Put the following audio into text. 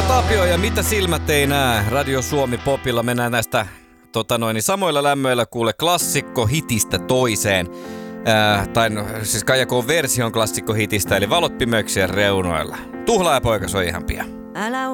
Tapio ja mitä silmät ei näe. Radio Suomi Popilla mennään näistä samoilla lämmöillä kuule klassikko hitistä toiseen. Siis Kaija K:n version klassikko hitistä eli Valot pimeyksien reunoilla. Tuhlaajapoika soi ihan pian. Älä